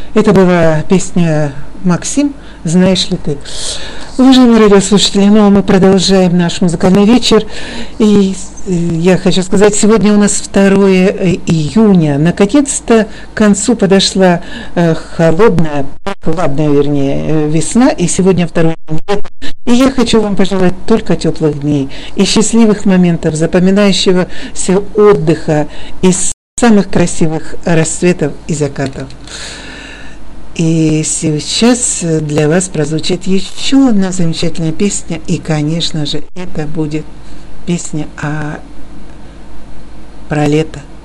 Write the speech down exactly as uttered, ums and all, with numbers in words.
Это была песня «Максим, знаешь ли ты?». Уважаемые радиослушатели, ну а мы продолжаем наш музыкальный вечер. И я хочу сказать, сегодня у нас второе июня. Наконец-то к концу подошла э, холодная, прохладная, вернее, весна. И сегодня второе июня. И я хочу вам пожелать только теплых дней и счастливых моментов, запоминающегося отдыха и самых красивых расцветов и закатов. И сейчас для вас прозвучит еще одна замечательная песня, и, конечно же, это будет песня о... про лето.